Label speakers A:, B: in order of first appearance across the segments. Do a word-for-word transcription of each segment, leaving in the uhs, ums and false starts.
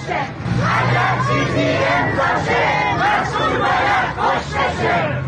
A: کشته، اگر چیزی امضاشه مسئول باید کشته شه.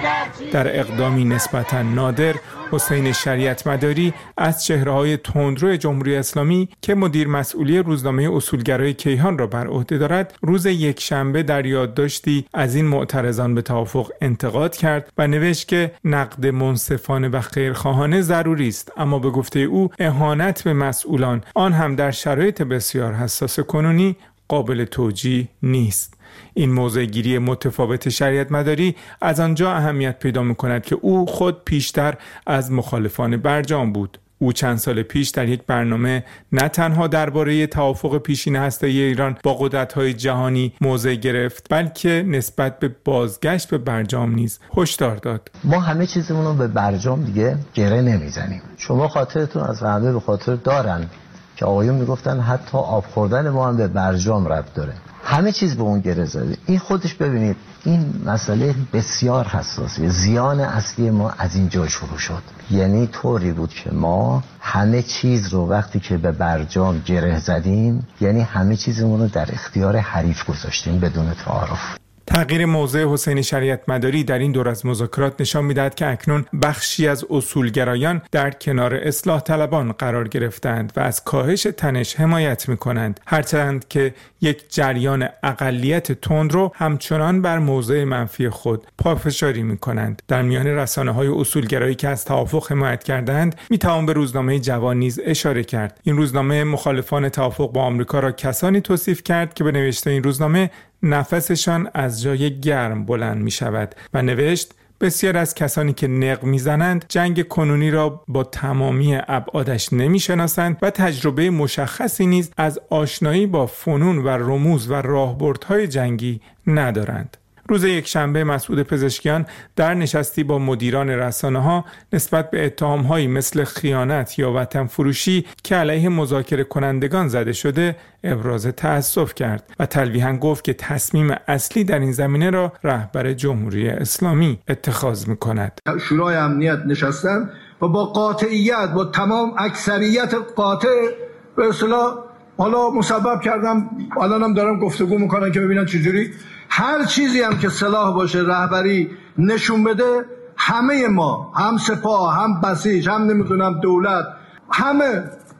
B: در اقدامی نسبتاً نادر، حسین شریعت مداری از چهره‌های تندرو جمهوری اسلامی که مدیر مسئولی روزنامه اصولگرای کیهان را بر عهده دارد، روز یکشنبه در یادداشتی از این معترضان به توافق انتقاد کرد و نوشت که نقد منصفانه و خیرخواهانه ضروری است، اما به گفته او اهانت به مسئولان، آن هم در شرایط بسیار حساس کنونی، قابل توجیه نیست. این موضع‌گیری متفاوت شریعت مداری از آنجا اهمیت پیدا می‌کند که او خود پیشتر از مخالفان برجام بود. او چند سال پیش در یک برنامه نه تنها درباره توافق پیشین هسته‌ای ایران با قدرت‌های جهانی موضع گرفت، بلکه نسبت به بازگشت به برجام نیز هشدار داد.
C: ما همه چیزمون رو به برجام دیگه گره نمیزنیم. شما خاطرتون از همه به خاطر دارن که آقایون میگفتن حتی آب خوردن ما هم به برجام ربط داره. همه چیز به اون گره زده. این خودش ببینید این مسئله بسیار حساسه. زیان اصلی ما از اینجا شروع شد. یعنی طوری بود که ما همه چیز رو وقتی که به برجام گره زدیم، یعنی همه چیزمون رو در اختیار حریف گذاشتیم بدون تعارف.
B: تغییر موضع حسین شریعت مداری در این دور از مذاکرات نشان می‌دهد که اکنون بخشی از اصولگرایان در کنار اصلاح طلبان قرار گرفتند و از کاهش تنش حمایت می‌کنند، هرچند که یک جریان اقلیت تندرو همچنان بر موضع منفی خود پافشاری می‌کنند. در میان رسانه‌های اصولگرایی که از توافق حمایت کردند، می‌توان به روزنامه جوان نیز اشاره کرد. این روزنامه مخالفان توافق با آمریکا را کسانی توصیف کرد که به نوشته این روزنامه نفسشان از جای گرم بلند می شود و نوشت بسیار از کسانی که نق می زنند جنگ کنونی را با تمامی ابعادش نمی شناسند و تجربه مشخصی نیز از آشنایی با فنون و رموز و راهبردهای جنگی ندارند. روز یکشنبه مسعود پزشکیان در نشستی با مدیران رسانه‌ها نسبت به اتهام‌هایی مثل خیانت یا وطن فروشی که علیه مذاکره کنندگان زده شده ابراز تأسف کرد و تلویحاً گفت که تصمیم اصلی در این زمینه را رهبر جمهوری اسلامی اتخاذ می‌کند.
D: شورای امنیت نشستن و با قاطعیت با تمام اکثریت قاطع به اصطلاح حالا مسبب کردم، الانم دارم گفتگو میکنن که ببینن چجوری هر چیزی هم که صلاح باشه رهبری نشون بده، همه ما هم سپاه هم بسیج هم نمیدونم دولت همه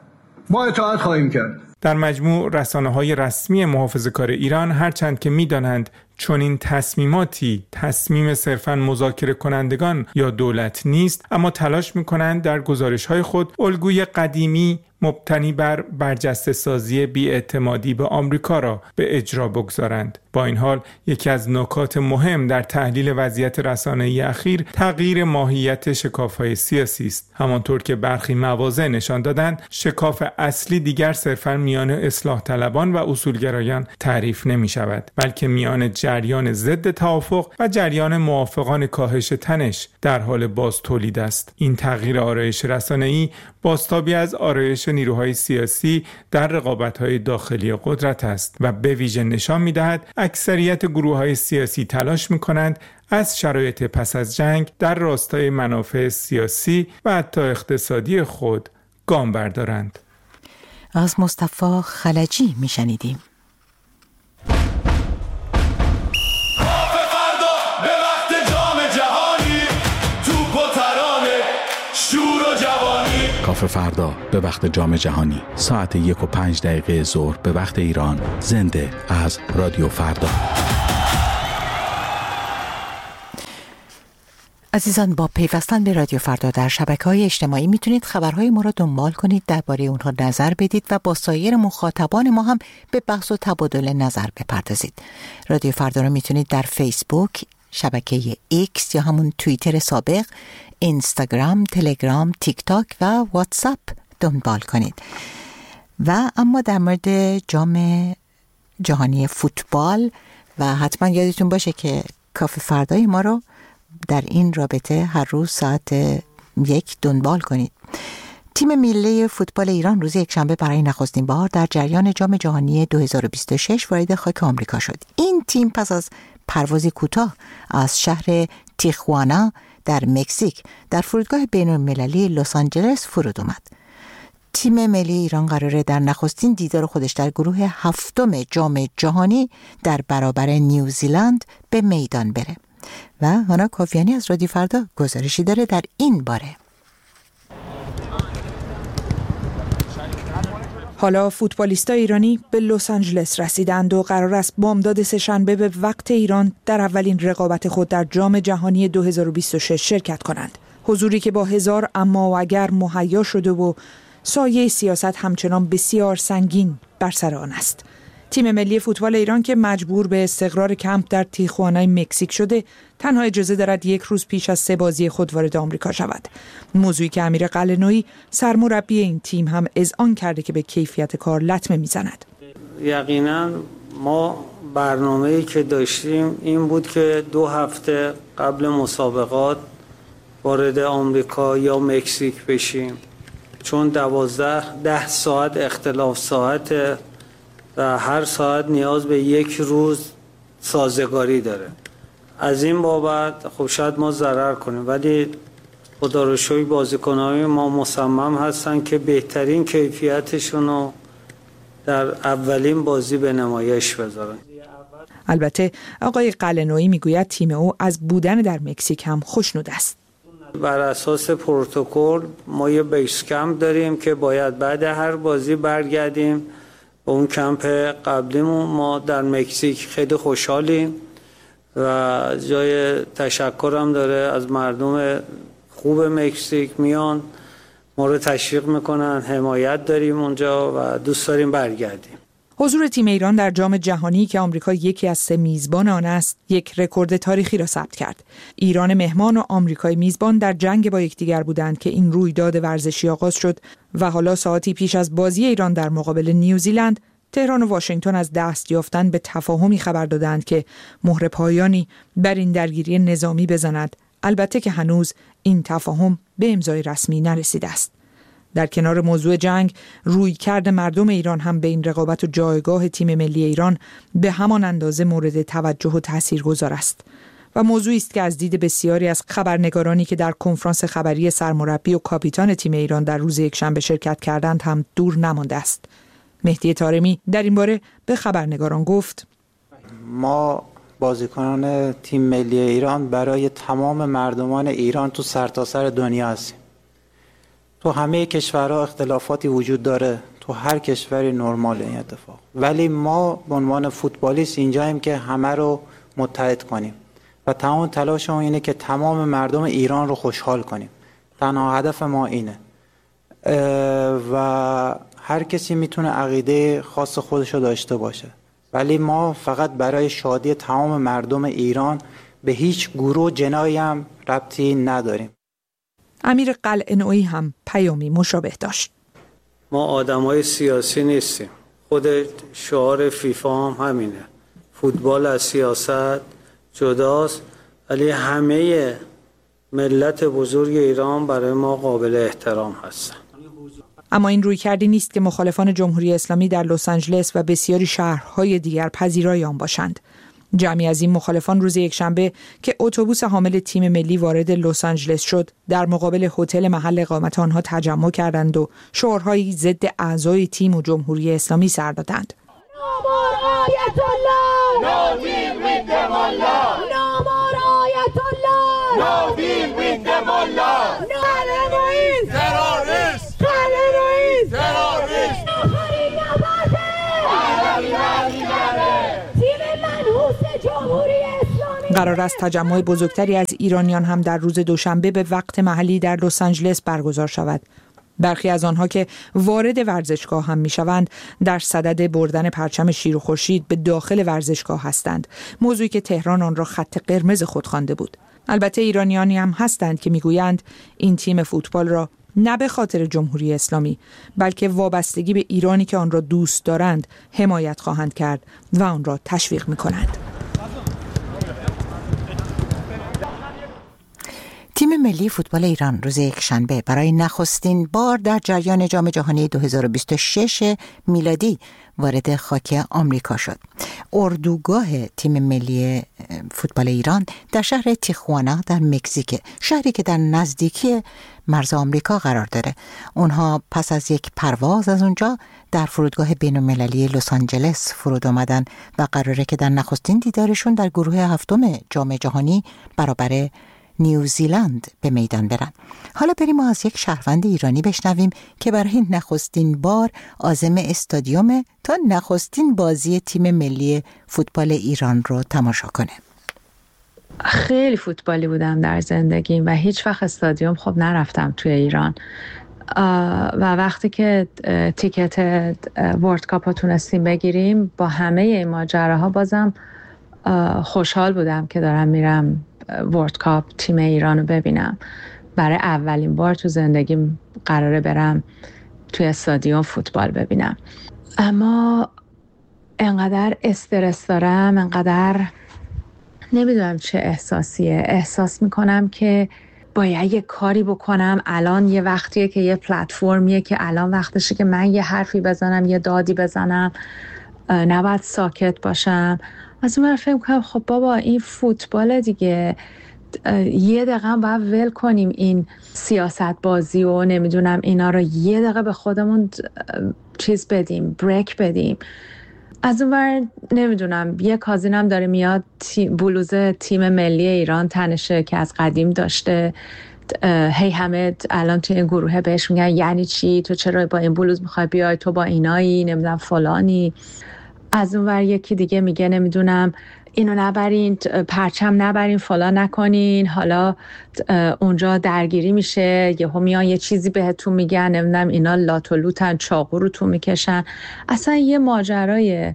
D: ما اطاعت خواهیم کرد.
B: در مجموع رسانه‌های رسمی محافظه‌کار ایران هرچند که می‌دانند چون این تصمیماتی تصمیم صرفاً مذاکره کنندگان یا دولت نیست، اما تلاش می‌کنند در گزارش‌های خود الگوی قدیمی مبتنی بر برجسته سازی بی‌اعتمادی به آمریکا را به اجرا بگذارند. با این حال یکی از نکات مهم در تحلیل وضعیت رسانه‌ای اخیر تغییر ماهیت شکاف‌های سیاسی است. همانطور که برخی مواضع نشان دادند، شکاف اصلی دیگر صرفاً میان اصلاح طلبان و اصولگرایان تعریف نمی‌شود، بلکه میان جریان ضد توافق و جریان موافقان کاهش تنش در حال باز تولید است. این تغییر آرایش رسانه‌ای بازتابی از آرایش نیروهای سیاسی در رقابت‌های داخلی قدرت است و به ویژه نشان می‌دهد اکثریت گروه‌های سیاسی تلاش می‌کنند از شرایط پس از جنگ در راستای منافع سیاسی و حتی اقتصادی خود گام بردارند.
E: از مصطفی خلجی می‌شنیدیم.
F: کافه فردا به وقت جام جهانی ساعت یک و پنج دقیقه ظهر به وقت ایران، زنده از رادیو فردا.
E: عزیزان، با پیوستن به رادیو فردا در شبکه‌های اجتماعی میتونید خبرهای ما را دنبال کنید، درباره اونها نظر بدید و با سایر مخاطبان ما هم به بحث و تبادل نظر بپردازید. رادیو فردا رو میتونید در فیسبوک، شبکه ایکس یا همون توییتر سابق، اینستاگرام، تلگرام، تیک تاک و واتساپ دنبال کنید. و اما در مورد جام جهانی فوتبال و حتما یادتون باشه که کافه فردای ما رو در این رابطه هر روز ساعت یک دنبال کنید. تیم ملی فوتبال ایران روز یکشنبه برای نخستین بار در جریان جام جهانی دو هزار و بیست و شش وارد خاک آمریکا شد. این تیم پس از پروازی کوتاه از شهر تیخوانا در مکزیک در فرودگاه بین‌المللی لس آنجلس فرود آمد. تیم ملی ایران قراره در نخستین دیدار خودش در گروه هفتم جام جهانی در برابر نیوزیلند به میدان بره و هانا کافیانی از رادیو فردا گزارشی داره در این باره.
G: حالا فوتبالیستای ایرانی به لس آنجلس رسیدند و قرار است بامداد سه‌شنبه به وقت ایران در اولین رقابت خود در جام جهانی دو هزار و بیست و شش شرکت کنند. حضوری که با هزار اما و اگر مهیا شده و سایه سیاست همچنان بسیار سنگین بر سر آن است. تیم ملی فوتبال ایران که مجبور به استقرار کمپ در تیخوانای مکزیک شده، تنها اجازه دارد یک روز پیش از سه بازی خود وارد آمریکا شود. موضوعی که امیر قلعه‌نویی سرمربی این تیم هم اذعان کرده که به کیفیت کار لطمه میزند.
H: یقینا ما برنامه‌ای که داشتیم این بود که دو هفته قبل مسابقات وارد آمریکا یا مکزیک بشیم، چون دوازده ده ساعت اختلاف ساعت و هر ساعت نیاز به یک روز سازگاری داره. از این بابت خب شاید ما ضرر کنیم، ولی خدا رو شکر بازیکن‌های ما مصمم هستن که بهترین کیفیتشون رو در اولین بازی به نمایش بذارن.
G: البته آقای قلعه‌نویی میگوید تیم او از بودن در مکزیک هم خوشنود است.
H: بر اساس پروتکل ما یه بیس کمپ داریم که باید بعد هر بازی برگردیم به اون کمپ قبلیمون. ما در مکزیک خیلی خوشحالیم و جای تشکرم داره از مردم خوب مکزیک، میان ما رو تشویق میکنن، حمایت داریم اونجا و دوست داریم برگردیم.
G: حضور تیم ایران در جام جهانی که آمریکا یکی از سه میزبان آن است، یک رکورد تاریخی را ثبت کرد. ایران مهمان و آمریکای میزبان در جنگ با یکدیگر بودند که این رویداد ورزشی آغاز شد و حالا ساعتی پیش از بازی ایران در مقابل نیوزیلند، تهران و واشنگتن از دست یافتن به تفاهمی خبر دادند که مهر پایانی بر این درگیری نظامی بزند، البته که هنوز این تفاهم به امضای رسمی نرسیده است. در کنار موضوع جنگ، رویکرد مردم ایران هم به این رقابت و جایگاه تیم ملی ایران به همان اندازه مورد توجه و تاثیرگذار است و موضوعی است که از دید بسیاری از خبرنگارانی که در کنفرانس خبری سرمربی و کاپیتان تیم ایران در روز یکشنبه شرکت کردند هم دور نمانده است. مهدی طارمی در این باره به خبرنگاران گفت:
I: ما بازیکنان تیم ملی ایران برای تمام مردمان ایران تو سرتاسر دنیا هستیم. تو همه کشورها اختلافاتی وجود داره، تو هر کشوری نرمال این اتفاق، ولی ما به عنوان فوتبالیست اینجاییم که همه رو متحد کنیم و تمام تلاشمون اینه که تمام مردم ایران رو خوشحال کنیم. تنها هدف ما اینه و هر کسی میتونه عقیده خاص خودش رو داشته باشه، ولی ما فقط برای شادی تمام مردم ایران به هیچ گروه جنایی هم ربطی نداریم.
G: امیر قلعه‌نویی هم پیامی مشابه داشت.
H: ما آدمای سیاسی نیستیم. خود شعار فیفا هم همینه. فوتبال از سیاست جداست، ولی همه ملت بزرگ ایران برای ما قابل احترام هستن.
G: اما این روی کردی نیست که مخالفان جمهوری اسلامی در لس آنجلس و بسیاری شهرهای دیگر پذیرای آن باشند. جمعی از این مخالفان روز یکشنبه که اتوبوس حامل تیم ملی وارد لس آنجلس شد، در مقابل هتل محل اقامت آنها تجمع کردند و شعارهایی ضد اعضای تیم و جمهوری اسلامی سر دادند. قرار است تجمع بزرگتری از ایرانیان هم در روز دوشنبه به وقت محلی در لس آنجلس برگزار شود. برخی از آنها که وارد ورزشگاه هم میشوند در صدد بردن پرچم شیر و خورشید به داخل ورزشگاه هستند، موضوعی که تهران آن را خط قرمز خود خوانده بود. البته ایرانیانی هم هستند که میگویند این تیم فوتبال را نه به خاطر جمهوری اسلامی بلکه وابستگی به ایرانی که آن را دوست دارند حمایت خواهند کرد و آن را تشویق میکنند.
E: تیم ملی فوتبال ایران روز یکشنبه برای نخستین بار در جریان جام جهانی دو هزار و بیست و شش میلادی وارد خاک آمریکا شد. اردوگاه تیم ملی فوتبال ایران در شهر تیخوانا در مکزیک، شهری که در نزدیکی مرز آمریکا قرار داره. اونها پس از یک پرواز از اونجا در فرودگاه بین‌المللی لس آنجلس فرود آمدن و قراره که در نخستین دیدارشون در گروه هفتم جام جهانی برابر نیوزیلند به میدان برن. حالا بریم ما از یک شهروند ایرانی بشنویم که برای نخستین بار عازم استادیوم تا نخستین بازی تیم ملی فوتبال ایران رو تماشا کنه.
J: خیلی فوتبالی بودم در زندگیم و هیچ وقت استادیوم خب نرفتم توی ایران و وقتی که تیکت ورلد کاپ رو تونستیم بگیریم با همه این ماجراها بازم خوشحال بودم که دارم میرم ورلد کاپ تیم ایران رو ببینم. برای اولین بار تو زندگیم قراره برم توی استادیوم فوتبال ببینم. اما انقدر استرس دارم، انقدر نمیدونم چه احساسیه. احساس میکنم که باید یه کاری بکنم. الان یه وقتیه که یه پلتفرمیه که الان وقتشه که من یه حرفی بزنم، یه دادی بزنم، نباید ساکت باشم. از اون فکر کنم خب بابا این فوتبال دیگه، یه دقیقه باید ول کنیم این سیاست بازی و نمیدونم اینا رو، یه دقیقه به خودمون چیز بدیم، بریک بدیم. از اون ور نمیدونم یه کازینم داره میاد تی بلوز تیم ملی ایران تنشه که از قدیم داشته، هی همه الان توی این گروه بهش میگن یعنی چی، تو چرا با این بلوز میخوای بیای، تو با اینایی نمیدونم فلانی. از اون ور یکی دیگه میگه نمیدونم اینو نبرین، پرچم نبرین، فلان نکنین، حالا اونجا درگیری میشه، یهو میان یه چیزی بهتون میگن نمیدونم اینا لات و لوتن، چاقو رو تو میکشن. اصلا یه ماجرای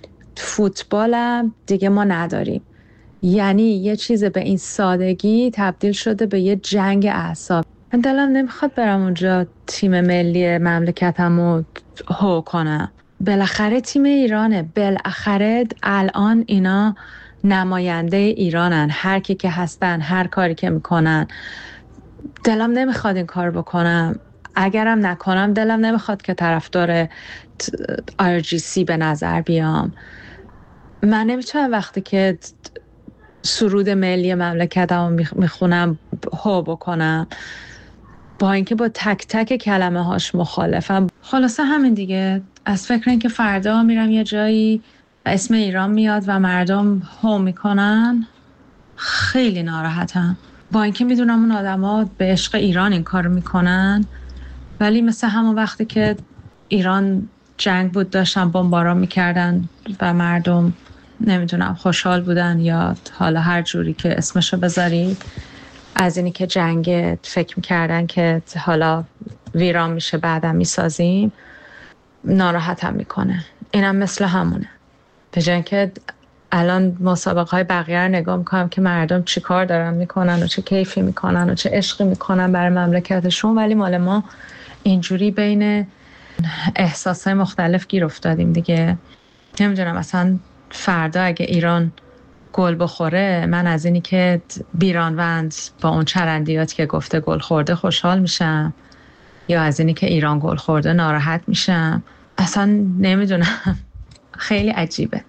J: فوتبالم دیگه ما نداریم. یعنی یه چیز به این سادگی تبدیل شده به یه جنگ اعصاب. من دلم نمیخواد برم اونجا تیم ملی مملکتمو هو کنم. بالاخره تیم ایرانه، بالاخره الان اینا نماینده ایرانن، هر کی که هستن، هر کاری که میکنن. دلم نمیخواد این کار بکنم. اگرم نکنم دلم نمیخواد که طرفدار آر جی سی به نظر بیام. من نمیتونم وقتی که سرود ملی مملکتمو میخونم هو بکنم، با اینکه با تک تک کلمه هاش مخالفم. خلاصه همین دیگه. از فکر این که فردا میرم یه جایی اسم ایران میاد و مردم هو میکنن خیلی ناراحتم. با اینکه میدونم اون آدما به عشق ایران این کارو میکنن، ولی مثل همون وقتی که ایران جنگ بود داشتن بمباران میکردن و مردم نمیدونم خوشحال بودن یا حالا هر جوری که اسمشو بذاری، از اینی که جنگ فکر میکردن که حالا ویران میشه بعدم میسازیم، ناراحتم میکنه. اینم مثل همونه. به جای اینکه الان مسابقه های بقیه رو نگاه میکنم که مردم چی کار دارن میکنن و چه کیفی میکنن و چه عشقی میکنن برای مملکتشون، ولی مال ما اینجوری بین احساسای مختلف گیر افتادیم دیگه. نمیدونم اصلا فردا اگه ایران گل بخوره، من از اینی که بیرانوند با اون چرندیات که گفته گل خورده خوشحال میشم یا از اینی که ایران گل خورده ناراحت میشم. اصلا نمیدونم، خیلی عجیبه.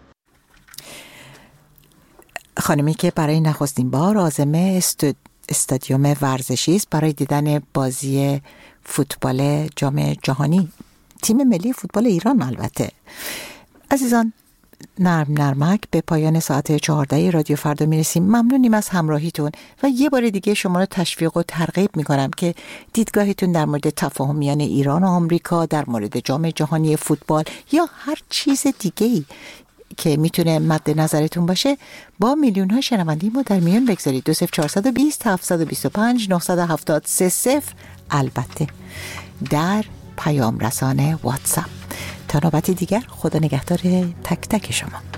E: خانمی که برای نخستین بار عازم استود... استادیوم ورزشی است برای دیدن بازی فوتبال جام جهانی تیم ملی فوتبال ایران. البته عزیزان، نرم نرمک به پایان ساعت چهارده رادیو فردا میرسیم. ممنونیم از همراهیتون و یه بار دیگه شما رو تشویق و ترغیب میکنم که دیدگاهتون در مورد تفاهم میان ایران و آمریکا، در مورد جام جهانی فوتبال یا هر چیز دیگه‌ای که میتونه مد نظرتون باشه با میلیون ها شنونده ما در میان بگذارید. دو صفر چهارصد و بیست هفتصد و بیست و پنج نهصد و هفتاد سه صفر، البته در پیام رسانه واتساپ. تا نوبت دیگر، خدا نگهدار تک تک شما.